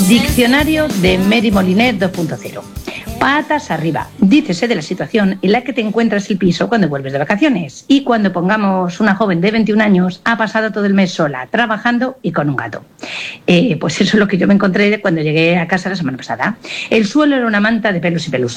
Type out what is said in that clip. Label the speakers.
Speaker 1: Diccionario de Mary Moliner 2.0. Patas arriba. Dícese de la situación en la que te encuentras el piso cuando vuelves de vacaciones. Y cuando, pongamos, una joven de 21 años ha pasado todo el mes sola, trabajando y con un gato. Pues eso es lo que yo me encontré cuando llegué a casa la semana pasada. El suelo era una manta de pelos y pelusas.